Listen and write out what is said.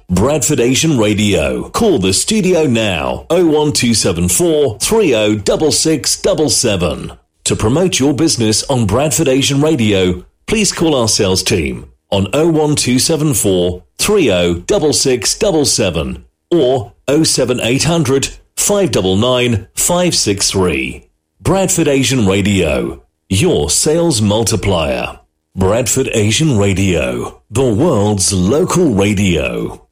Bradford Asian Radio. Call the studio now, 01274 306677. To promote your business on Bradford Asian Radio, please call our sales team on 01274 306677 or 07800 599 563. Bradford Asian Radio, your sales multiplier. Bradford Asian Radio, the world's local radio.